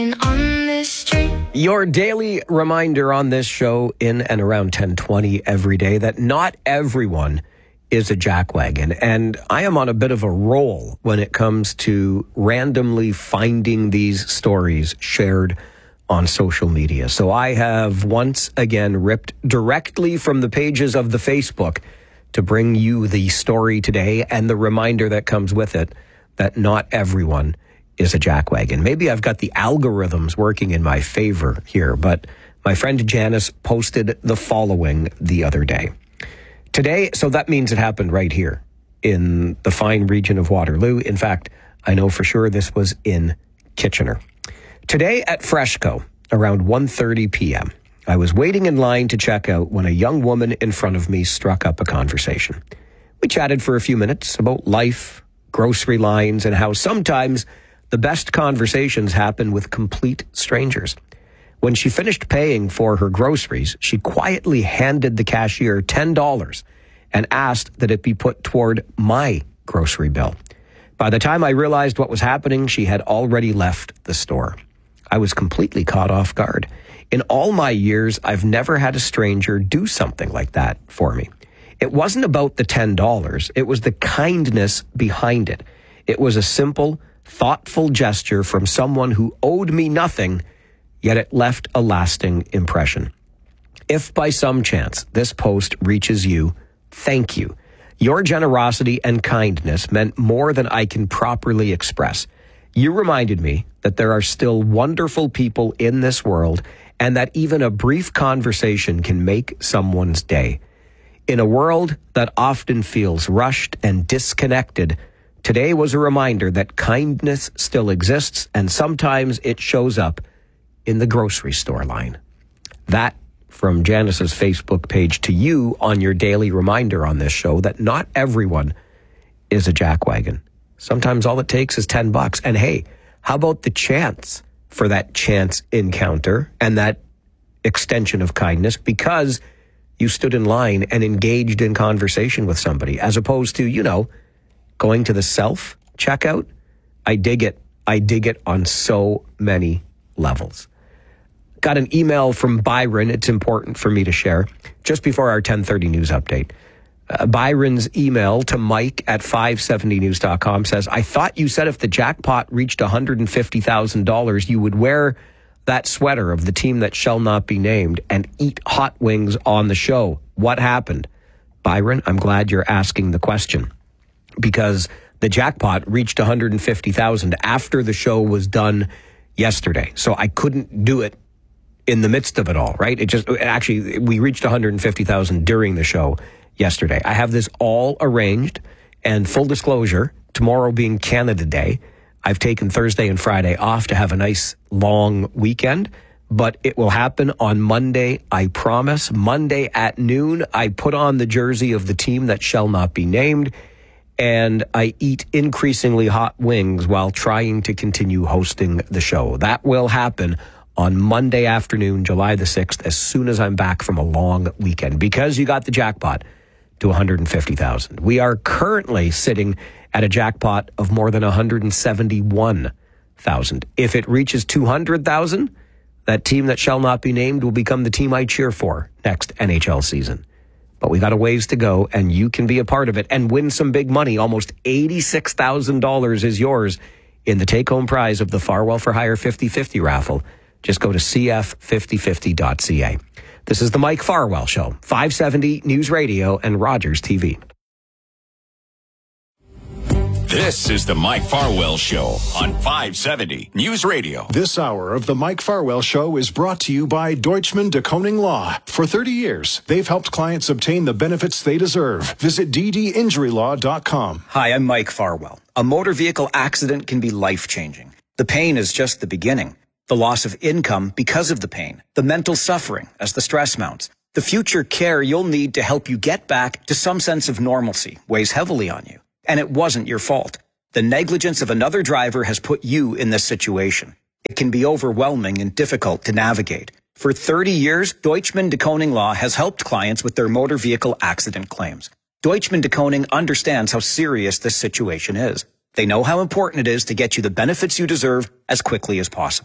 On this street. Your daily reminder on this show in and around 10:20 every day that not everyone is a jackwagon. And I am on a bit of a roll when it comes to randomly finding these stories shared on social media. So I have once again ripped directly from the pages of the Facebook to bring you the story today and the reminder that comes with it that not everyone is a jackwagon. Maybe I've got the algorithms working in my favor here, but my friend Janice posted the following the other day. Today, so that means it happened right here in the fine region of Waterloo. In fact, I know for sure this was in Kitchener. Today at Freshco, around 1:30 p.m., I was waiting in line to check out when a young woman in front of me struck up a conversation. We chatted for a few minutes about life, grocery lines, and how sometimes the best conversations happen with complete strangers. When she finished paying for her groceries, she quietly handed the cashier $10 and asked that it be put toward my grocery bill. By the time I realized what was happening, she had already left the store. I was completely caught off guard. In all my years, I've never had a stranger do something like that for me. It wasn't about the $10. It was the kindness behind it. It was a simple, thoughtful gesture from someone who owed me nothing, yet it left a lasting impression. If by some chance this post reaches you, thank you. Your generosity and kindness meant more than I can properly express. You reminded me that there are still wonderful people in this world and that even a brief conversation can make someone's day. In a world that often feels rushed and disconnected, today was a reminder that kindness still exists, and sometimes it shows up in the grocery store line. That from Janice's Facebook page to you on your daily reminder on this show that not everyone is a jackwagon. Sometimes all it takes is $10. And hey, how about the chance for that chance encounter and that extension of kindness because you stood in line and engaged in conversation with somebody as opposed to, going to the self-checkout? I dig it. I dig it on so many levels. Got an email from Byron. It's important for me to share just before our 10:30 news update. Byron's email to Mike at 570news.com says, I thought you said if the jackpot reached $150,000, you would wear that sweater of the team that shall not be named and eat hot wings on the show. What happened? Byron, I'm glad you're asking the question because the jackpot reached $150,000 after the show was done yesterday. So I couldn't do it in the midst of it all, right? We reached $150,000 during the show yesterday. I have this all arranged, and full disclosure, tomorrow being Canada Day, I've taken Thursday and Friday off to have a nice long weekend, but it will happen on Monday, I promise. Monday at noon, I put on the jersey of the team that shall not be named, and I eat increasingly hot wings while trying to continue hosting the show. That will happen on Monday afternoon, July the 6th, as soon as I'm back from a long weekend, because you got the jackpot to $150,000. We are currently sitting at a jackpot of more than $171,000. If it reaches $200,000, that team that shall not be named will become the team I cheer for next NHL season. But we got a ways to go, and you can be a part of it and win some big money. Almost $86,000 is yours in the take-home prize of the Farwell for Hire 50/50 raffle. Just go to cf5050.ca. This is the Mike Farwell Show, 570 News Radio and Rogers TV. This is the Mike Farwell Show on 570 News Radio. This hour of the Mike Farwell Show is brought to you by Deutschman de Koning Law. For 30 years, they've helped clients obtain the benefits they deserve. Visit ddinjurylaw.com. Hi, I'm Mike Farwell. A motor vehicle accident can be life-changing. The pain is just the beginning. The loss of income because of the pain, the mental suffering as the stress mounts, the future care you'll need to help you get back to some sense of normalcy weighs heavily on you. And it wasn't your fault. The negligence of another driver has put you in this situation. It can be overwhelming and difficult to navigate. For 30 years, Deutschman de Koning Law has helped clients with their motor vehicle accident claims. Deutschman de Koning understands how serious this situation is. They know how important it is to get you the benefits you deserve as quickly as possible.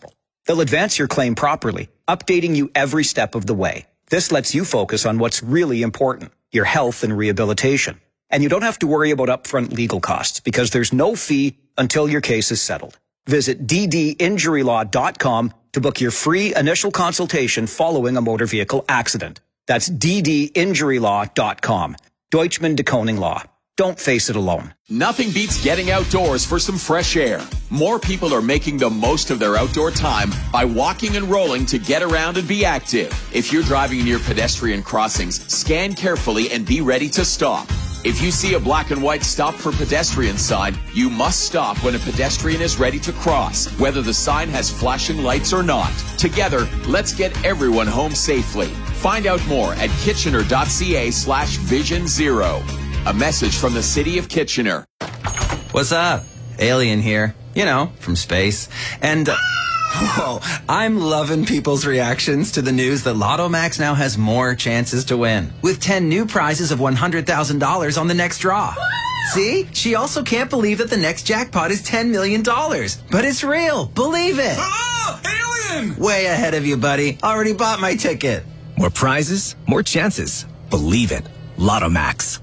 They'll advance your claim properly, updating you every step of the way. This lets you focus on what's really important, your health and rehabilitation. And you don't have to worry about upfront legal costs because there's no fee until your case is settled. Visit ddinjurylaw.com to book your free initial consultation following a motor vehicle accident. That's ddinjurylaw.com. Deutschman de Koning Law. Don't face it alone. Nothing beats getting outdoors for some fresh air. More people are making the most of their outdoor time by walking and rolling to get around and be active. If you're driving near pedestrian crossings, scan carefully and be ready to stop. If you see a black and white stop for pedestrian sign, you must stop when a pedestrian is ready to cross, whether the sign has flashing lights or not. Together, let's get everyone home safely. Find out more at kitchener.ca/Vision Zero. A message from the City of Kitchener. What's up? Alien here. You know, from space. And, I'm loving people's reactions to the news that Lotto Max now has more chances to win, with 10 new prizes of $100,000 on the next draw. See? She also can't believe that the next jackpot is $10 million. But it's real. Believe it. Oh, alien! Way ahead of you, buddy. Already bought my ticket. More prizes, more chances. Believe it. Lotto Max.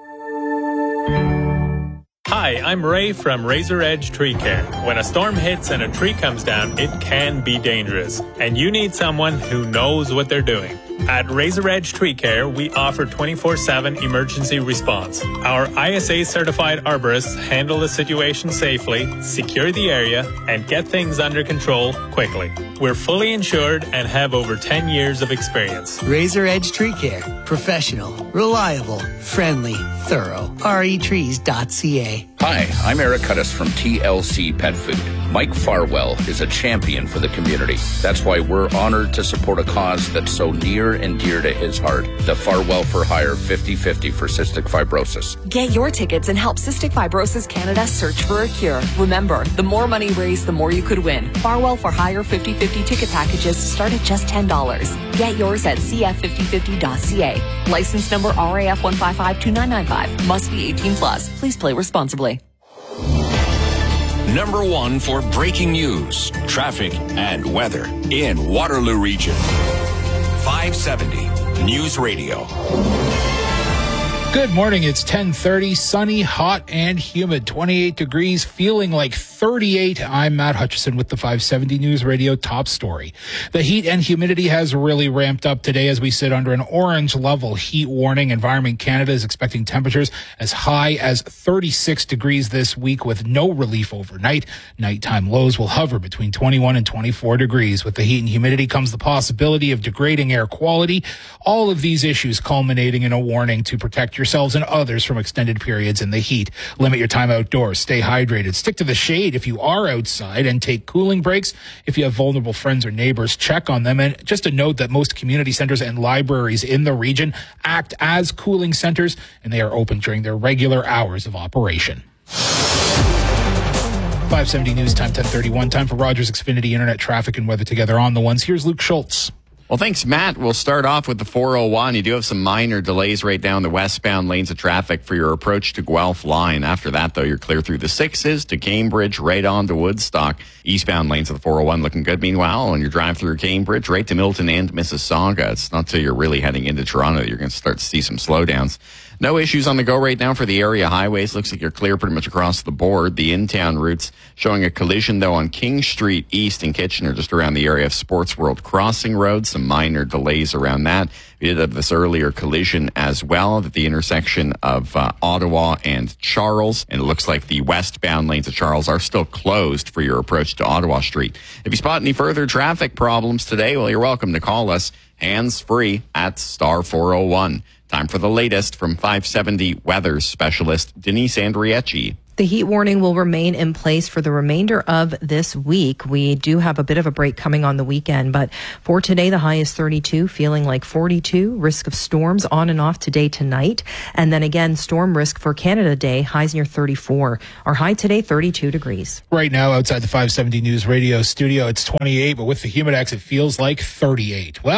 Hi, I'm Ray from Razor Edge Tree Care. When a storm hits and a tree comes down, it can be dangerous, and you need someone who knows what they're doing. At Razor Edge Tree Care, we offer 24/7 emergency response. Our ISA-certified arborists handle the situation safely, secure the area, and get things under control quickly. We're fully insured and have over 10 years of experience. Razor Edge Tree Care. Professional, reliable, friendly, thorough. retrees.ca. Hi, I'm Eric Cuttis from TLC Pet Food. Mike Farwell is a champion for the community. That's why we're honored to support a cause that's so near and dear to his heart. The Farwell for Hire 50/50 for cystic fibrosis. Get your tickets and help Cystic Fibrosis Canada search for a cure. Remember, the more money raised, the more you could win. Farwell for Hire 50/50 ticket packages start at just $10. Get yours at cf5050.ca. License number RAF 1552995. Must be 18 plus. Please play responsibly. Number one for breaking news, traffic, and weather in Waterloo Region. 570 News Radio. Good morning. It's 10:30, sunny, hot, and humid. 28 degrees, feeling like 38. I'm Matt Hutchison with the 570 News Radio top story. The heat and humidity has really ramped up today as we sit under an orange level heat warning. Environment Canada is expecting temperatures as high as 36 degrees this week with no relief overnight. Nighttime lows will hover between 21 and 24 degrees. With the heat and humidity comes the possibility of degrading air quality. All of these issues culminating in a warning to protect yourselves and others from extended periods in the heat. Limit your time outdoors. Stay hydrated. Stick to the shade if you are outside and take cooling breaks. If you have vulnerable friends or neighbors, check on them. And just a note that most community centers and libraries in the region act as cooling centers, and they are open during their regular hours of operation. 570 News Time, 10:31. Time for Rogers Xfinity Internet traffic and weather together on the ones. Here's Luke Schultz. Well, thanks, Matt. We'll start off with the 401. You do have some minor delays right down the westbound lanes of traffic for your approach to Guelph line. After that, though, you're clear through the 6s to Cambridge, right on to Woodstock. Eastbound lanes of the 401 looking good. Meanwhile, on your drive through Cambridge, right to Milton and Mississauga, it's not until you're really heading into Toronto that you're going to start to see some slowdowns. No issues on the go right now for the area highways. Looks like you're clear pretty much across the board. The in-town routes showing a collision, though, on King Street East in Kitchener, just around the area of Sports World Crossing Road. Some minor delays around that. We did have this earlier collision as well at the intersection of Ottawa and Charles. And it looks like the westbound lanes of Charles are still closed for your approach to Ottawa Street. If you spot any further traffic problems today, well, you're welcome to call us hands-free at star 401. Time for the latest from 570 weather specialist Denise Andriecci. The heat warning will remain in place for the remainder of this week. We do have a bit of a break coming on the weekend, but for today, the high is 32, feeling like 42. Risk of storms on and off today, tonight. And then again, storm risk for Canada Day, highs near 34. Our high today, 32 degrees. Right now, outside the 570 News Radio studio, it's 28, but with the Humidex, it feels like 38. Well,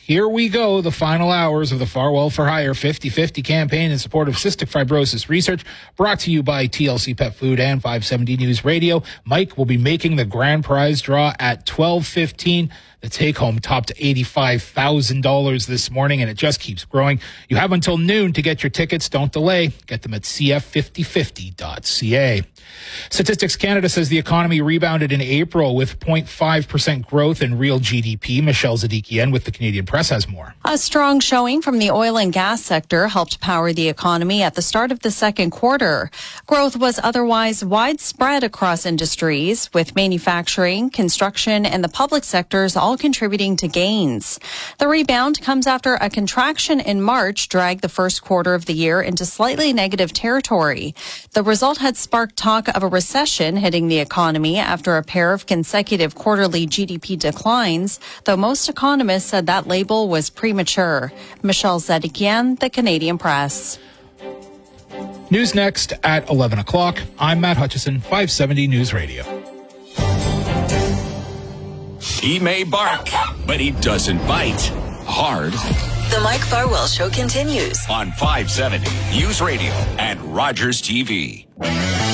Here we go, the final hours of the Farwell for Hire 50/50 campaign in support of cystic fibrosis research, brought to you by TLC Pet Food and 570 News Radio. Mike will be making the grand prize draw at 12:15. The take-home topped $85,000 this morning, and it just keeps growing. You have until noon to get your tickets. Don't delay. Get them at cf5050.ca. Statistics Canada says the economy rebounded in April with 0.5% growth in real GDP. Michelle Zadikian with the Canadian Press has more. A strong showing from the oil and gas sector helped power the economy at the start of the second quarter. Growth was otherwise widespread across industries, with manufacturing, construction, and the public sectors all contributing to gains. The rebound comes after a contraction in March dragged the first quarter of the year into slightly negative territory. The result had sparked talk of a recession hitting the economy after a pair of consecutive quarterly GDP declines, though most economists said that label was premature. Michelle Zedikian, the Canadian Press. News next at 11 o'clock. I'm Matt Hutchison, 570 News Radio. He may bark, but he doesn't bite. Hard. The Mike Farwell Show continues on 570 News Radio and Rogers TV.